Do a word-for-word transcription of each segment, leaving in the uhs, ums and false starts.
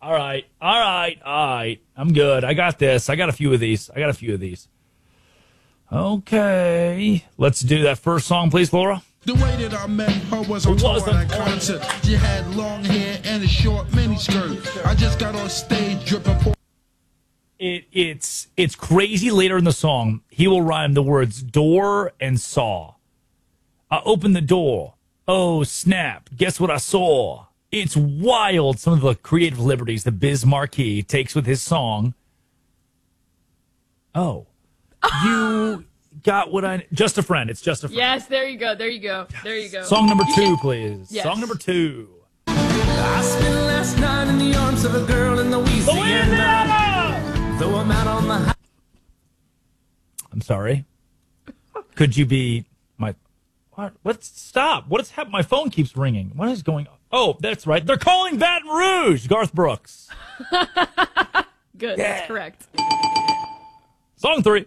All right. All right. All right. I'm good. I got this. I got a few of these. I got a few of these. Okay. Let's do that first song, please, Laura. The way that I met her was on tour at a concert. She had long hair and a short miniskirt. I just got on stage dripping. For- it, it's it's crazy. Later in the song, he will rhyme the words door and saw. I opened the door. Oh, snap. Guess what I saw? It's wild. Some of the creative liberties that Biz Markie takes with his song. Oh, you... Got what I... Just a friend. It's just a friend. Yes, there you go. There you go. There you go. Song number two, please. Yes. Song number two. I spent last night in the arms of a girl in Louisiana. Though I'm out on the high... I'm sorry. Could you be my... What? What? Stop. What is happening? My phone keeps ringing. What is going on? Oh, that's right. They're calling Baton Rouge. Garth Brooks. Good. Yeah. That's correct. Song three.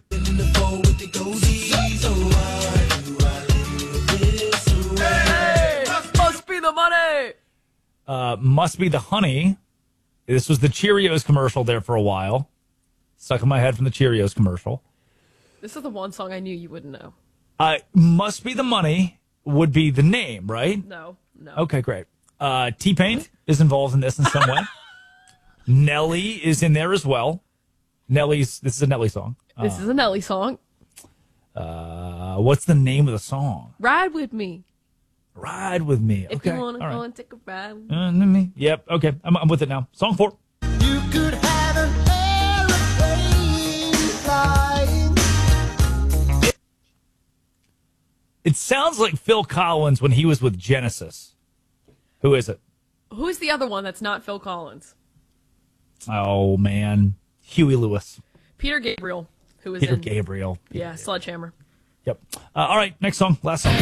Hey, must be the money. Uh, must be the honey. This was the Cheerios commercial there for a while. Stuck in my head from the Cheerios commercial. This is the one song I knew you wouldn't know. Uh, must be the money would be the name, right? No, no. Okay, great. Uh, T-Pain is involved in this in some way. Nelly is in there as well. Nelly's. This is a Nelly song. This uh, is a Nelly song. Uh, what's the name of the song? Ride with me. Ride with me. If okay. you want to go right. and take a ride. Uh, me. Yep. Okay. I'm, I'm with it now. Song four. You could have an airplane flying. It, it sounds like Phil Collins when he was with Genesis. Who is it? Who's the other one that's not Phil Collins? Oh, man. Huey Lewis. Peter Gabriel, who was Peter in... Gabriel. Peter yeah, Gabriel. Sledgehammer. Yep. Uh, all right, next song. Last song.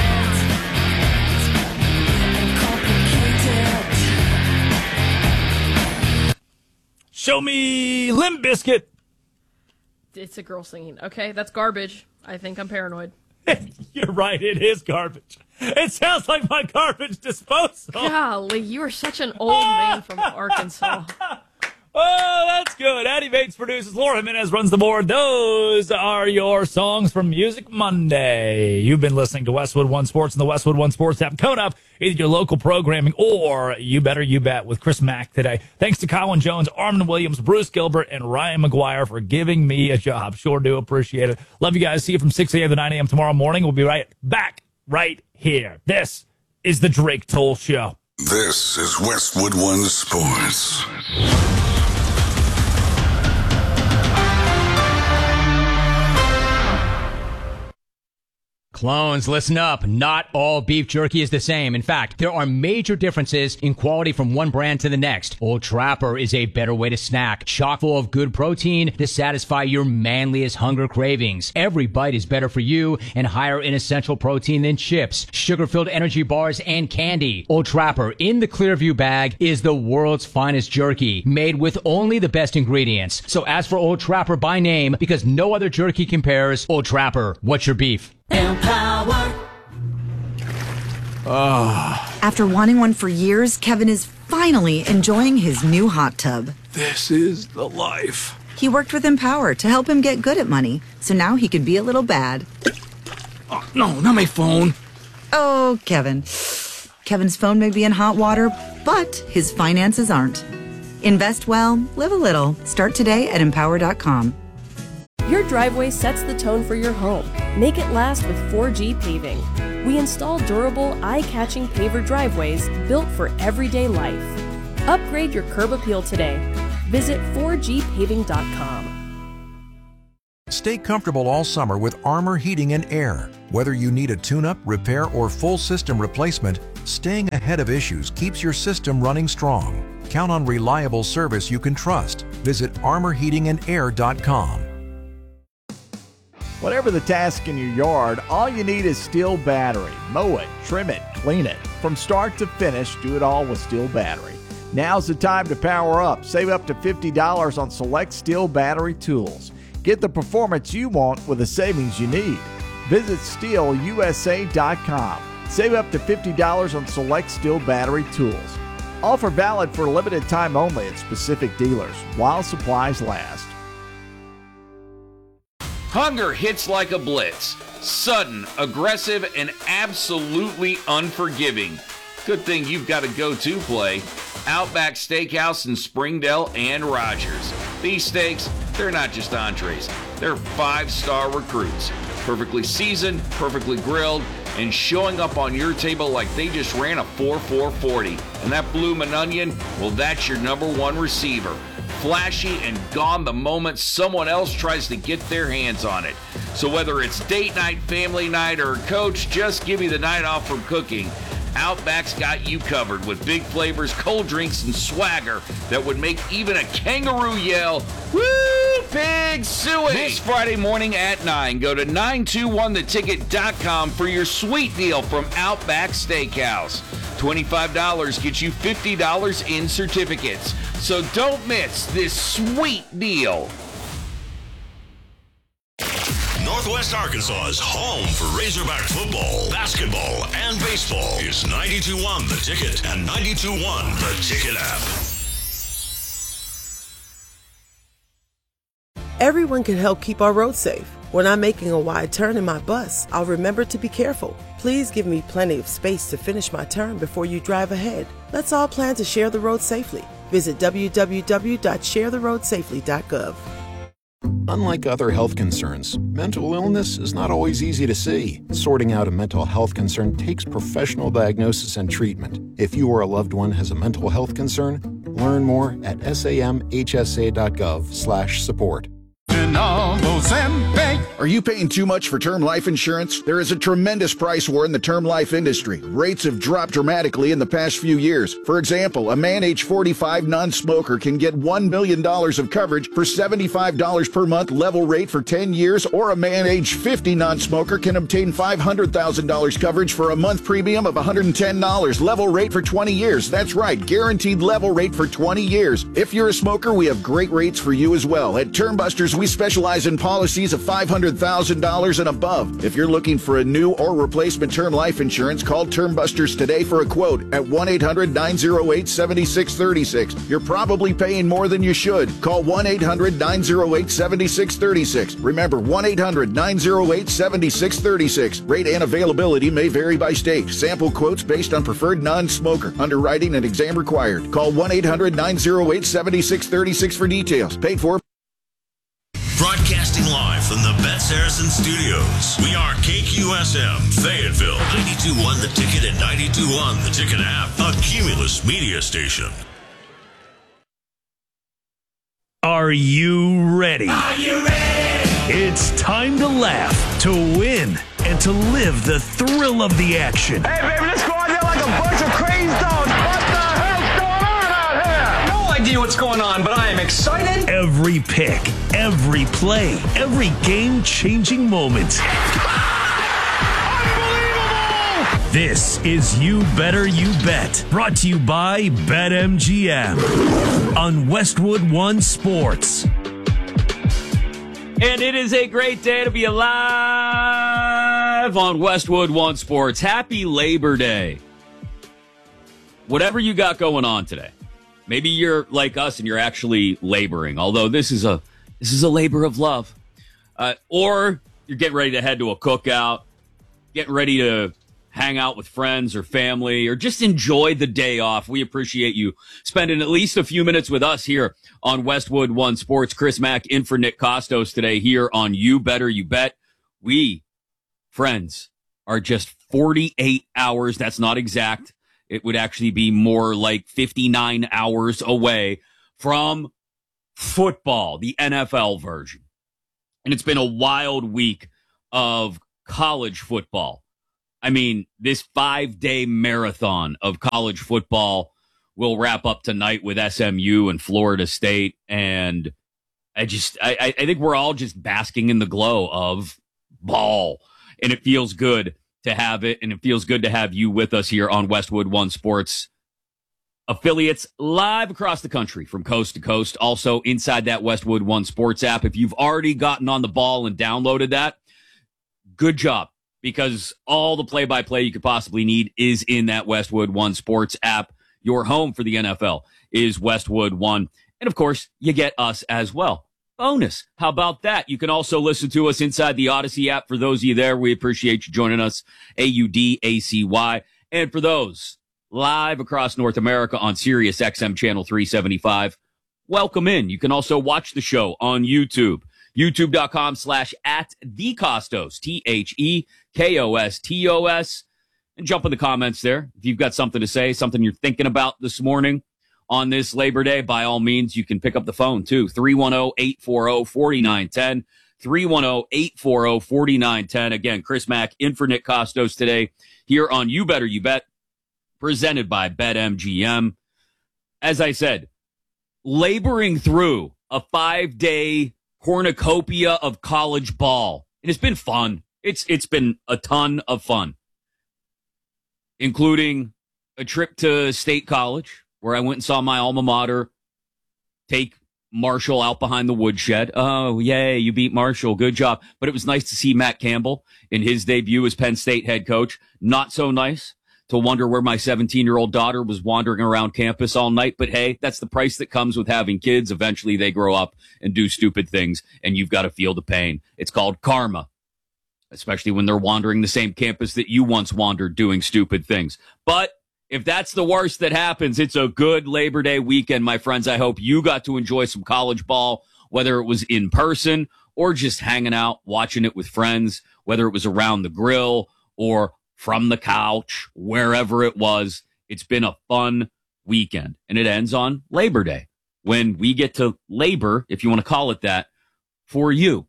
Show me Limp Bizkit. It's a girl singing. Okay, that's garbage. I think I'm paranoid. You're right. It is garbage. It sounds like my garbage disposal. Golly, you are such an old man from Arkansas. Oh, that's good. Addie Bates produces. Laura Jimenez runs the board. Those are your songs from Music Monday. You've been listening to Westwood One Sports and the Westwood One Sports app. Coming up, either your local programming or You Better You Bet with Chris Mack today. Thanks to Colin Jones, Armin Williams, Bruce Gilbert, and Ryan McGuire for giving me a job. Sure do appreciate it. Love you guys. See you from six a.m. to nine a.m. tomorrow morning. We'll be right back right here. This is the Drake Toll Show. This is Westwood One Sports. Clones, listen up. Not all beef jerky is the same. In fact, there are major differences in quality from one brand to the next. Old Trapper is a better way to snack, chock full of good protein to satisfy your manliest hunger cravings. Every bite is better for you and higher in essential protein than chips, sugar-filled energy bars, and candy. Old Trapper in the Clearview bag is the world's finest jerky, made with only the best ingredients. So ask for Old Trapper by name because no other jerky compares. Old Trapper, what's your beef? Empower. Oh. After wanting one for years, Kevin is finally enjoying his new hot tub. This is the life. He worked with Empower to help him get good at money, so now he can be a little bad. Oh, no, not my phone. Oh, Kevin. Kevin's phone may be in hot water, but his finances aren't. Invest well, live a little. Start today at empower dot com. Your driveway sets the tone for your home. Make it last with four G Paving. We install durable, eye-catching paver driveways built for everyday life. Upgrade your curb appeal today. Visit four G paving dot com. Stay comfortable all summer with Armor Heating and Air. Whether you need a tune-up, repair, or full system replacement, staying ahead of issues keeps your system running strong. Count on reliable service you can trust. Visit armor heating and air dot com. Whatever the task in your yard, all you need is Steel Battery. Mow it, trim it, clean it. From start to finish, do it all with Steel Battery. Now's the time to power up. Save up to fifty dollars on select Steel Battery tools. Get the performance you want with the savings you need. Visit steel u s a dot com. Save up to fifty dollars on select Steel Battery tools. Offer valid for limited time only at specific dealers while supplies last. Hunger hits like a blitz. Sudden, aggressive, and absolutely unforgiving. Good thing you've got a go-to play. Outback Steakhouse in Springdale and Rogers. These steaks, they're not just entrees. They're five-star recruits. Perfectly seasoned, perfectly grilled, and showing up on your table like they just ran a four four forty. And that bloomin' onion, well, that's your number one receiver. Flashy and gone the moment someone else tries to get their hands on it. So whether it's date night, family night, or coach, just give me the night off from cooking. Outback's got you covered with big flavors, cold drinks, and swagger that would make even a kangaroo yell, woo, pig suey! This Friday morning at nine, go to nine two one the ticket dot com for your sweet deal from Outback Steakhouse. twenty-five dollars gets you fifty dollars in certificates. So don't miss this sweet deal. Northwest Arkansas's home for Razorback football, basketball, and baseball is ninety-two point one The Ticket and ninety-two point one The Ticket app. Everyone can help keep our roads safe. When I'm making a wide turn in my bus, I'll remember to be careful. Please give me plenty of space to finish my turn before you drive ahead. Let's all plan to share the road safely. Visit w w w dot share the road safely dot gov. Unlike other health concerns, mental illness is not always easy to see. Sorting out a mental health concern takes professional diagnosis and treatment. If you or a loved one has a mental health concern, learn more at samhsa dot gov slash support. Are you paying too much for term life insurance? There is a tremendous price war in the term life industry. Rates have dropped dramatically in the past few years. For example, a man age forty-five non-smoker can get one million dollars of coverage for seventy-five dollars per month level rate for ten years, or a man age fifty non-smoker can obtain five hundred thousand dollars coverage for a month premium of one hundred ten dollars level rate for twenty years. That's right, guaranteed level rate for twenty years. If you're a smoker, we have great rates for you as well. At Termbusters, we specialize in policies of five hundred thousand dollars and above. If you're looking for a new or replacement term life insurance, call Termbusters today for a quote at one eight hundred nine oh eight seven six three six. You're probably paying more than you should. Call one eight hundred nine oh eight seven six three six. Remember, one eight hundred nine oh eight seven six three six. Rate and availability may vary by state. Sample quotes based on preferred non-smoker. Underwriting and exam required. Call one eight hundred nine oh eight seven six three six for details. Paid for. Broadcasting live from the Bet Saracen Studios, we are K Q S M, Fayetteville, ninety-two point one The Ticket and ninety-two point one The Ticket app, a Cumulus media station. Are you ready? Are you ready? It's time to laugh, to win, and to live the thrill of the action. Hey, baby, let's go out there like a bunch of crazy dogs. What the hell's going on out here? No idea what's going on, but I am excited. Every pick, every play, every game-changing moment. Unbelievable! This is You Better You Bet, brought to you by BetMGM on Westwood One Sports. And it is a great day to be alive on Westwood One Sports. Happy Labor Day. Whatever you got going on today. Maybe you're like us and you're actually laboring, although this is a this is a labor of love. Uh, or you're getting ready to head to a cookout, getting ready to hang out with friends or family, or just enjoy the day off. We appreciate you spending at least a few minutes with us here on Westwood One Sports. Chris Mack in for Nick Costos today here on You Better You Bet. We, friends, are just forty-eight hours. That's not exact. It would actually be more like fifty-nine hours away from football, the N F L version. And it's been a wild week of college football. I mean, this five-day marathon of college football will wrap up tonight with S M U and Florida State. And I just, I, I think we're all just basking in the glow of ball. And it feels good to have it, and it feels good to have you with us here on Westwood One Sports. Affiliates live across the country from coast to coast, also inside that Westwood One Sports app. If you've already gotten on the ball and downloaded that, good job, because all the play-by-play you could possibly need is in that Westwood One Sports app. your home for the N F L is Westwood One. And of course, you get us as well. Bonus. How about that? You can also listen to us inside the Odyssey app. For those of you there, we appreciate you joining us. A U D A C Y. And for those live across North America on Sirius X M channel three seventy-five, welcome in. You can also watch the show on YouTube. YouTube.com slash at the Costos, T H E K O S T O S. And jump in the comments there. If you've got something to say, something you're thinking about this morning on this Labor Day, by all means, you can pick up the phone too. three one zero, eight four zero, four nine one zero. three one zero, eight four zero, four nine one zero. Again, Chris Mack in for Nick Costos today here on You Better You Bet, presented by BetMGM. As I said, laboring through a five-day cornucopia of college ball. And it's been fun. It's It's been a ton of fun, including a trip to State College, where I went and saw my alma mater take Marshall out behind the woodshed. Oh, yay, you beat Marshall. Good job. But it was nice to see Matt Campbell in his debut as Penn State head coach. Not so nice to wonder where my seventeen-year-old daughter was wandering around campus all night. But hey, that's the price that comes with having kids. Eventually they grow up and do stupid things, and you've got to feel the pain. It's called karma, especially when they're wandering the same campus that you once wandered doing stupid things. But if that's the worst that happens, it's a good Labor Day weekend, my friends. I hope you got to enjoy some college ball, whether it was in person or just hanging out, watching it with friends, whether it was around the grill or from the couch, wherever it was. It's been a fun weekend, and it ends on Labor Day when we get to labor, if you want to call it that, for you.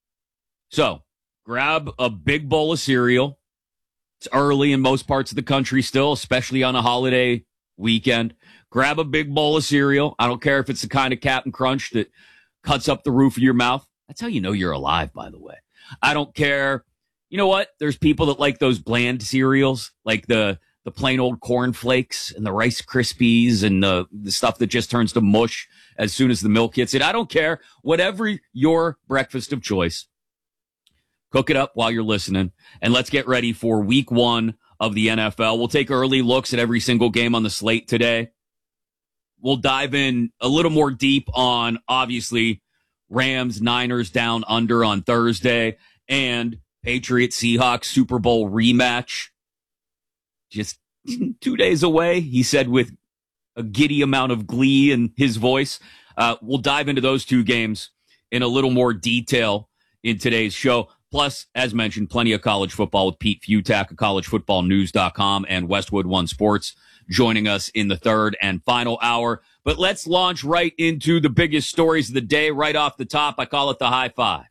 So grab a big bowl of cereal. It's early in most parts of the country still, especially on a holiday weekend. Grab a big bowl of cereal. I don't care if it's the kind of Captain Crunch that cuts up the roof of your mouth. That's how you know you're alive, by the way. I don't care. You know what? There's people that like those bland cereals, like the the plain old Corn Flakes and the Rice Krispies and the, the stuff that just turns to mush as soon as the milk hits it. I don't care. Whatever your breakfast of choice, cook it up while you're listening, and let's get ready for week one of the N F L. We'll take early looks at every single game on the slate today. We'll dive in a little more deep on, obviously, Rams, Niners down under on Thursday, and Patriots, Seahawks Super Bowl rematch. Just two days away, he said with a giddy amount of glee in his voice. Uh, we'll dive into those two games in a little more detail in today's show. Plus, as mentioned, plenty of college football with Pete Futak of college football news dot com and Westwood One Sports joining us in the third and final hour. But let's launch right into the biggest stories of the day right off the top. I call it the high five.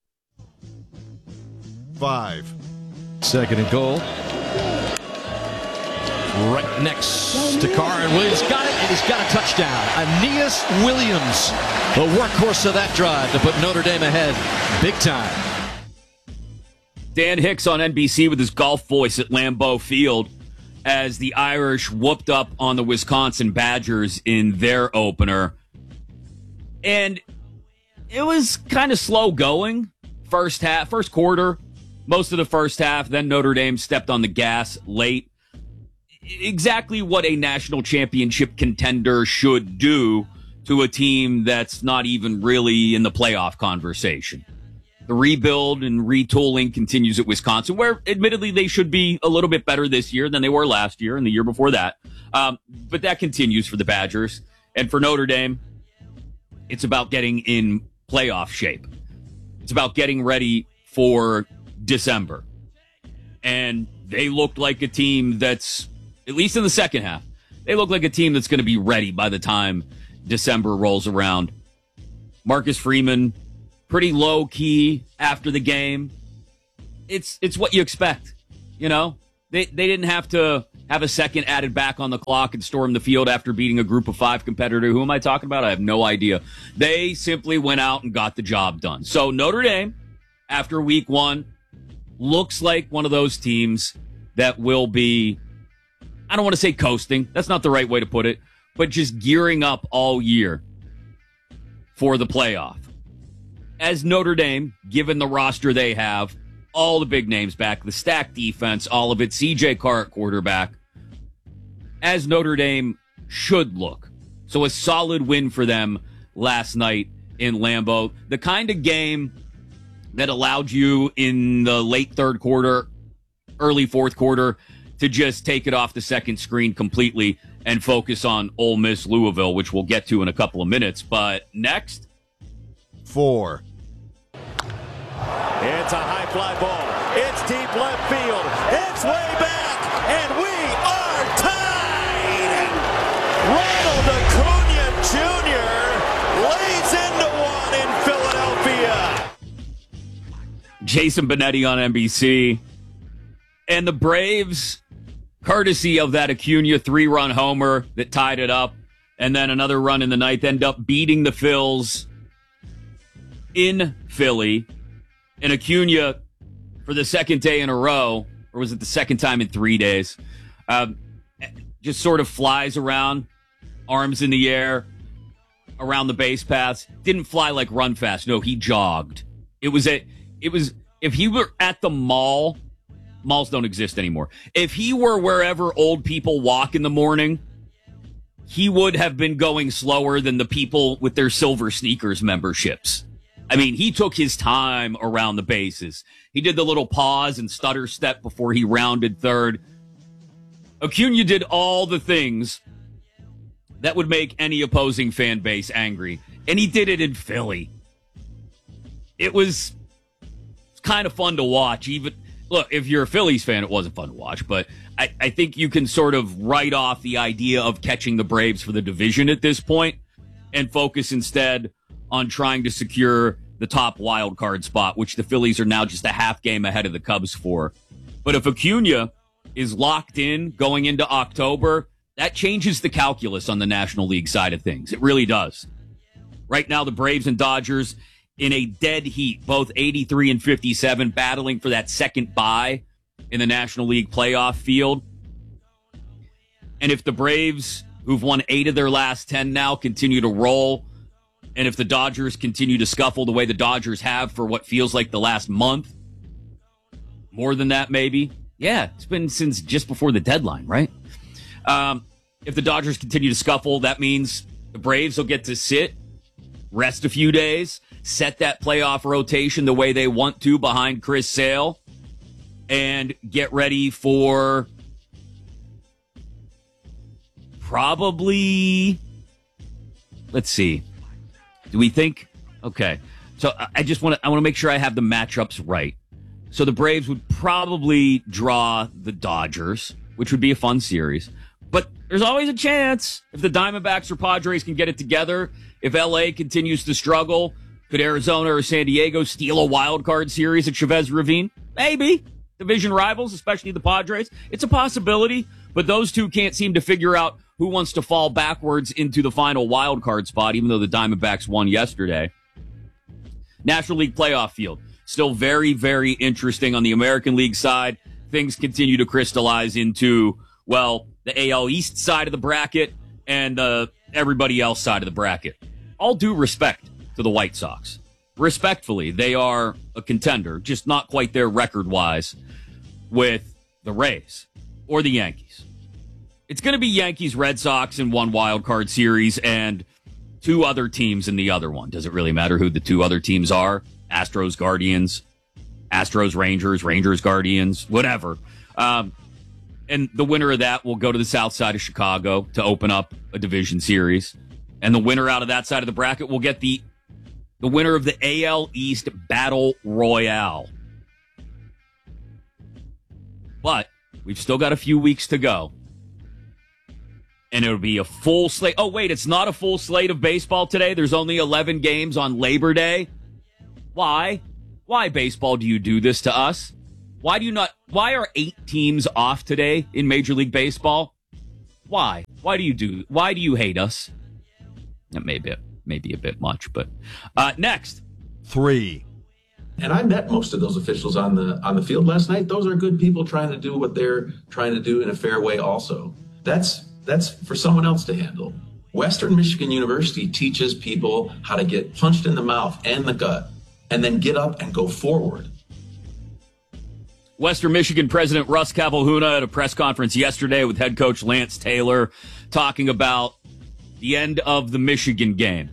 Five. Second and goal. Right next to Carr, and Williams got it, and he's got a touchdown. Aeneas Williams, the workhorse of that drive to put Notre Dame ahead big time. Dan Hicks on N B C with his golf voice at Lambeau Field as the Irish whooped up on the Wisconsin Badgers in their opener. And it was kind of slow going. First half, first quarter, most of the first half. Then Notre Dame stepped on the gas late. Exactly what a national championship contender should do to a team that's not even really in the playoff conversation. The rebuild and retooling continues at Wisconsin, where admittedly they should be a little bit better this year than they were last year and the year before that. Um, but that continues for the Badgers. And for Notre Dame, it's about getting in playoff shape. It's about getting ready for December. And they looked like a team that's, at least in the second half, they look like a team that's going to be ready by the time December rolls around. Marcus Freeman, pretty low key after the game. It's it's what you expect, you know. They they didn't have to have a second added back on the clock and storm the field after beating a group of five competitor. Who am I talking about? I have no idea. They simply went out and got the job done. So Notre Dame, after week one, looks like one of those teams that will be, I don't want to say coasting. That's not the right way to put it, but just gearing up all year for the playoff. As Notre Dame, given the roster they have, all the big names back, the stacked defense, all of it, C J Carr at quarterback. As Notre Dame should look. So a solid win for them last night in Lambeau. The kind of game that allowed you in the late third quarter, early fourth quarter, to just take it off the second screen completely and focus on Ole Miss Louisville, which we'll get to in a couple of minutes. But next, four. It's a high fly ball. It's deep left field. It's way back, and we are tied. Ronald Acuna Junior lays into one in Philadelphia. Jason Benetti on N B C. And the Braves, courtesy of that Acuna three-run homer that tied it up, and then another run in the ninth, end up beating the Phils in Philly. And Acuna, for the second day in a row, or was it the second time in three days, um, just sort of flies around, arms in the air, around the base paths. Didn't fly like run fast. No, he jogged. It was a, it was, if he were at the mall, malls don't exist anymore. If he were wherever old people walk in the morning, he would have been going slower than the people with their Silver Sneakers memberships. I mean, he took his time around the bases. He did the little pause and stutter step before he rounded third. Acuna did all the things that would make any opposing fan base angry, and he did it in Philly. It was kind of fun to watch. Even look, if you're a Phillies fan, it wasn't fun to watch, but I, I think you can sort of write off the idea of catching the Braves for the division at this point and focus instead on trying to secure the top wild card spot, which the Phillies are now just a half game ahead of the Cubs for. But if Acuna is locked in going into October, that changes the calculus on the National League side of things. It really does. Right now, the Braves and Dodgers in a dead heat, both eighty-three and fifty-seven, battling for that second bye in the National League playoff field. And if the Braves, who've won eight of their last ten now, continue to roll, and if the Dodgers continue to scuffle the way the Dodgers have for what feels like the last month, more than that maybe, yeah, it's been since just before the deadline, right? Um, if the Dodgers continue to scuffle, that means the Braves will get to sit, rest a few days, set that playoff rotation the way they want to behind Chris Sale, and get ready for probably, let's see, do we think, okay, so I just want to, I want to make sure I have the matchups right. So the Braves would probably draw the Dodgers, which would be a fun series. But there's always a chance if the Diamondbacks or Padres can get it together. If L A continues to struggle, could Arizona or San Diego steal a wild card series at Chavez Ravine? Maybe. Division rivals, especially the Padres. It's a possibility, but those two can't seem to figure out who wants to fall backwards into the final wild card spot, even though the Diamondbacks won yesterday. National League playoff field. Still very, very interesting on the American League side. Things continue to crystallize into, well, the A L East side of the bracket and uh, everybody else side of the bracket. All due respect to the White Sox. Respectfully, they are a contender, just not quite there record-wise with the Rays or the Yankees. It's going to be Yankees, Red Sox in one wild card series and two other teams in the other one. Does it really matter who the two other teams are? Astros, Guardians, Astros, Rangers, Rangers, Guardians, whatever. Um, and the winner of that will go to the south side of Chicago to open up a division series. And the winner out of that side of the bracket will get the the winner of the A L East Battle Royale. But we've still got a few weeks to go. And it'll be a full slate. Oh, wait, it's not a full slate of baseball today. There's only eleven games on Labor Day. Why? Why, baseball, do you do this to us? Why do you not? Why are eight teams off today in Major League Baseball? Why? Why do you do? Why do you hate us? That may be, maybe a bit much, but uh, next. Three. And I met most of those officials on the on the field last night. Those are good people trying to do what they're trying to do in a fair way also. That's that's for someone else to handle. Western Michigan University teaches people how to get punched in the mouth and the gut and then get up and go forward. Western Michigan President Russ Cavalhuna at a press conference yesterday with head coach Lance Taylor talking about the end of the Michigan game.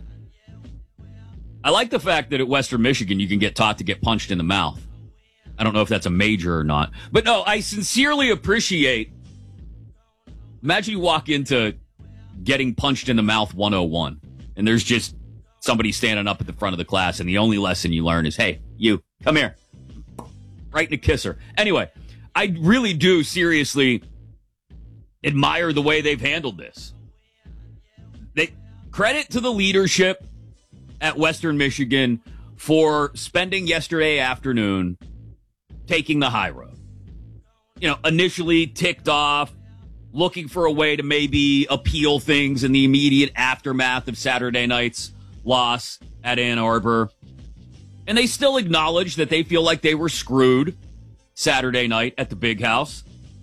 I like the fact that at Western Michigan you can get taught to get punched in the mouth. I don't know if that's a major or not. But no, I sincerely appreciate, imagine you walk into getting punched in the mouth one oh one, and there's just somebody standing up at the front of the class, and the only lesson you learn is, hey, you, come here. Right in a kisser. Anyway, I really do seriously admire the way they've handled this. They credit to the leadership at Western Michigan for spending yesterday afternoon taking the high road. You know, initially ticked off, looking for a way to maybe appeal things in the immediate aftermath of Saturday night's loss at Ann Arbor. And they still acknowledge that they feel like they were screwed Saturday night at the Big House.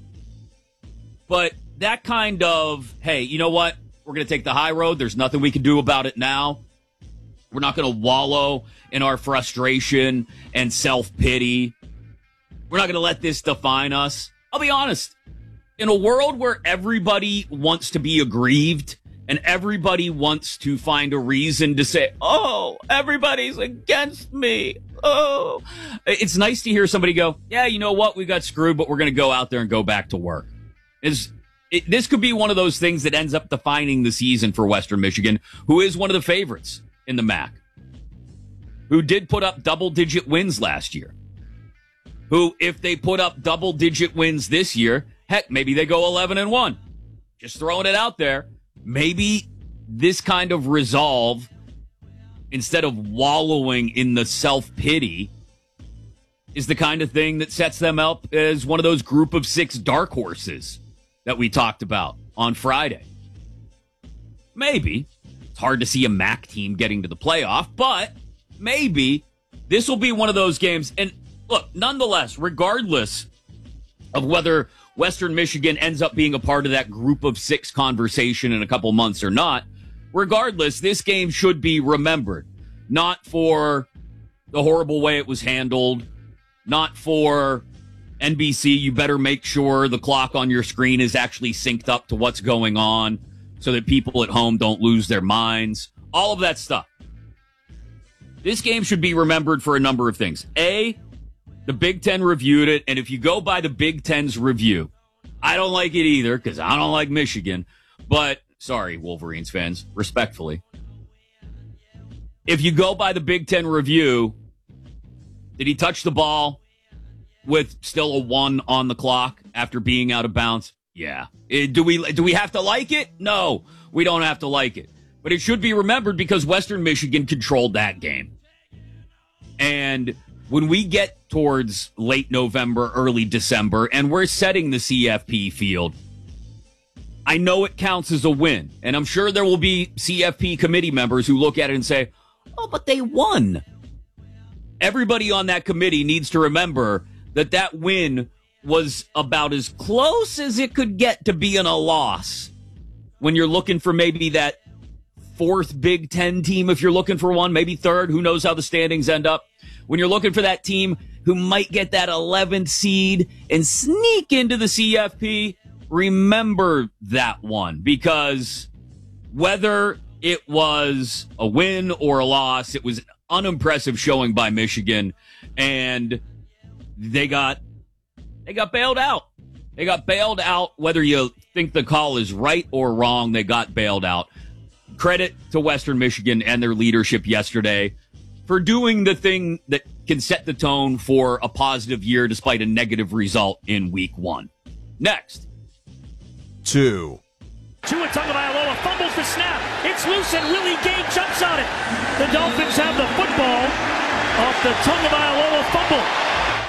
But that kind of, hey, you know what? We're going to take the high road. There's nothing we can do about it now. We're not going to wallow in our frustration and self-pity. We're not going to let this define us. I'll be honest. In a world where everybody wants to be aggrieved and everybody wants to find a reason to say, oh, everybody's against me. Oh, it's nice to hear somebody go, yeah, you know what? We got screwed, but we're going to go out there and go back to work. It's, it, this could be one of those things that ends up defining the season for Western Michigan, who is one of the favorites in the M A C, who did put up double-digit wins last year, who, if they put up double-digit wins this year, heck, maybe they go eleven and one. Just throwing it out there. Maybe this kind of resolve, instead of wallowing in the self-pity, is the kind of thing that sets them up as one of those group of six dark horses that we talked about on Friday. Maybe. It's hard to see a M A C team getting to the playoff, but maybe this will be one of those games. And look, nonetheless, regardless of whether Western Michigan ends up being a part of that group of six conversation in a couple months or not, regardless, this game should be remembered. Not for the horrible way it was handled, not for N B C, you better make sure the clock on your screen is actually synced up to what's going on so that people at home don't lose their minds. All of that stuff. This game should be remembered for a number of things. A, the Big Ten reviewed it, and if you go by the Big Ten's review, I don't like it either because I don't like Michigan, but sorry, Wolverines fans, respectfully. If you go by the Big Ten review, did he touch the ball with still a one on the clock after being out of bounds? Yeah. Uh, do we do we have to like it? No, we don't have to like it. But it should be remembered because Western Michigan controlled that game. And when we get towards late November, early December, and we're setting the C F P field, I know it counts as a win. And I'm sure there will be C F P committee members who look at it and say, oh, but they won. Everybody on that committee needs to remember that that win was about as close as it could get to being a loss. When you're looking for maybe that fourth Big Ten team, if you're looking for one, maybe third, who knows how the standings end up. When you're looking for that team who might get that eleventh seed and sneak into the C F P, remember that one, because whether it was a win or a loss, it was an unimpressive showing by Michigan, and they got they got bailed out. They got bailed out, whether you think the call is right or wrong, they got bailed out. Credit to Western Michigan and their leadership yesterday for doing the thing that can set the tone for a positive year despite a negative result in week one. Next. Two. Tua Tagovailoa fumbles the snap. It's loose and Willie Gay jumps on it. The Dolphins have the football off the Tagovailoa fumble.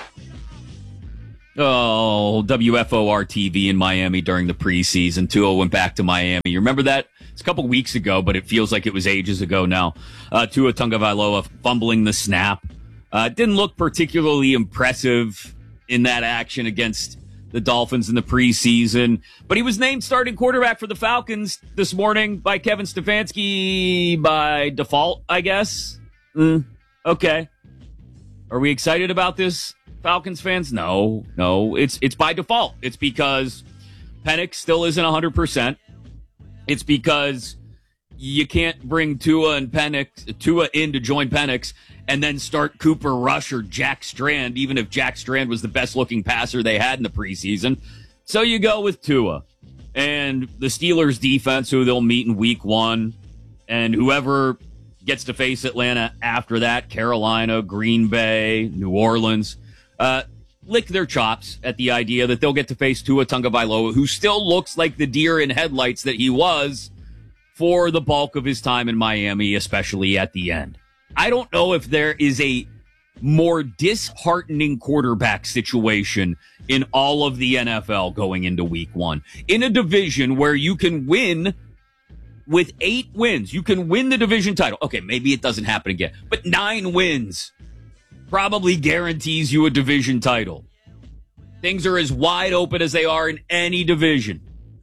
Oh, W F O R T V in Miami during the preseason. Tua went back to Miami. You remember that? It's a couple weeks ago, but it feels like it was ages ago now. Uh, Tua Tagovailoa fumbling the snap. Uh, didn't look particularly impressive in that action against the Dolphins in the preseason, but he was named starting quarterback for the Falcons this morning by Kevin Stefanski by default, I guess. Mm, okay. Are we excited about this, Falcons fans? No, no. It's it's by default. It's because Penix still isn't one hundred percent. It's because you can't bring Tua and Penix, Tua in to join Penix and then start Cooper Rush or Jack Strand, even if Jack Strand was the best-looking passer they had in the preseason. So you go with Tua. And the Steelers' defense, who they'll meet in week one, and whoever gets to face Atlanta after that, Carolina, Green Bay, New Orleans, uh, lick their chops at the idea that they'll get to face Tua Tagovailoa, who still looks like the deer in headlights that he was for the bulk of his time in Miami, especially at the end. I don't know if there is a more disheartening quarterback situation in all of the N F L going into week one. In a division where you can win with eight wins, you can win the division title. Okay, maybe it doesn't happen again, but nine wins probably guarantees you a division title. Things are as wide open as they are in any division.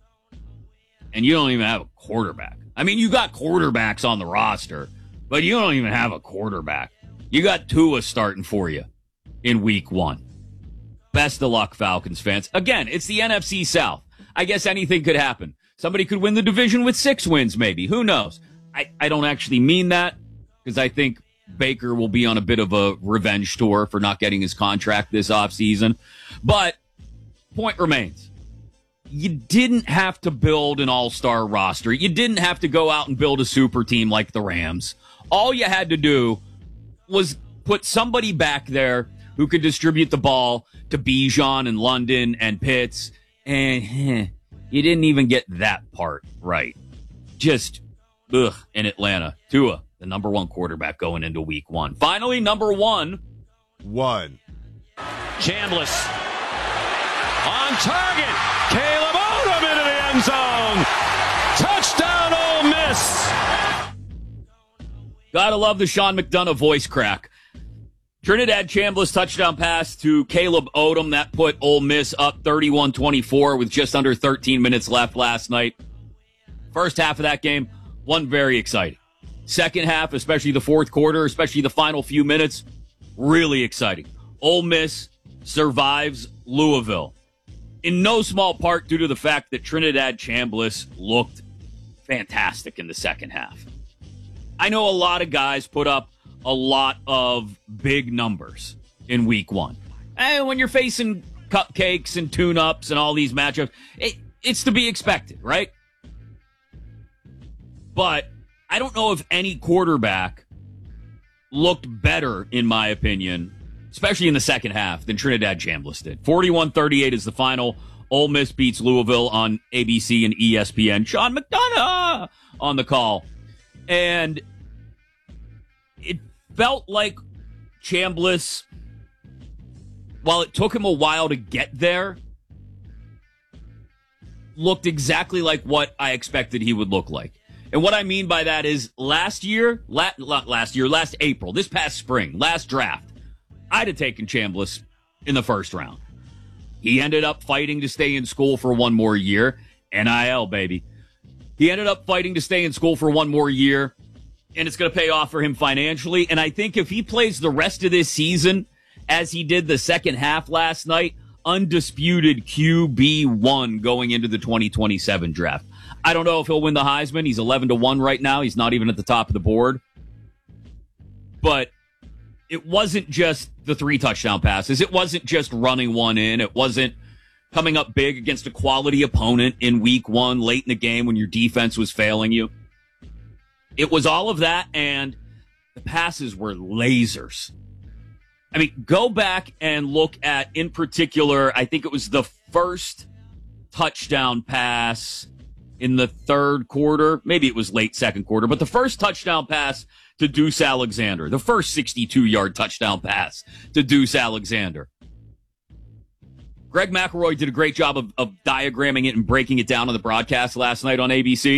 And you don't even have a quarterback. I mean, you got quarterbacks on the roster, but you don't even have a quarterback. You got Tua starting for you in week one. Best of luck, Falcons fans. Again, it's the N F C South. I guess anything could happen. Somebody could win the division with six wins, maybe. Who knows? I, I don't actually mean that because I think Baker will be on a bit of a revenge tour for not getting his contract this offseason. But point remains. You didn't have to build an all-star roster. You didn't have to go out and build a super team like the Rams. All you had to do was put somebody back there who could distribute the ball to Bijan and London and Pitts, and eh, you didn't even get that part right. Just, ugh, in Atlanta. Tua, the number one quarterback going into week one. Finally, number one. One. Chambliss on target. Caleb Odom into the end zone. Touchdown, Ole Miss. Gotta love the Sean McDonough voice crack. Trinidad Chambliss touchdown pass to Caleb Odom. That put Ole Miss up thirty-one twenty-four with just under thirteen minutes left last night. First half of that game, one very exciting. Second half, especially the fourth quarter, especially the final few minutes, really exciting. Ole Miss survives Louisville. In no small part due to the fact that Trinidad Chambliss looked fantastic in the second half. I know a lot of guys put up a lot of big numbers in week one. And when you're facing cupcakes and tune-ups and all these matchups, it, it's to be expected, right? But I don't know if any quarterback looked better, in my opinion, especially in the second half, than Trinidad Chambliss did. forty-one thirty-eight is the final. Ole Miss beats Louisville on A B C and E S P N. Sean McDonough on the call. And it felt like Chambliss, while it took him a while to get there, looked exactly like what I expected he would look like. And what I mean by that is last year, la- last year, last April, this past spring, last draft, I'd have taken Chambliss in the first round. He ended up fighting to stay in school for one more year. N I L, baby. He ended up fighting to stay in school for one more year, and it's going to pay off for him financially. And I think if he plays the rest of this season as he did the second half last night, undisputed Q B one going into the twenty twenty-seven draft. I don't know if he'll win the Heisman. He's eleven to one right now. He's not even at the top of the board. But it wasn't just the three touchdown passes. It wasn't just running one in. It wasn't coming up big against a quality opponent in week one, late in the game when your defense was failing you. It was all of that, and the passes were lasers. I mean, go back and look at, in particular, I think it was the first touchdown pass in the third quarter. Maybe it was late second quarter, but the first touchdown pass to Deuce Alexander, the first sixty-two-yard touchdown pass to Deuce Alexander. Greg McElroy did a great job of, of diagramming it and breaking it down on the broadcast last night on A B C.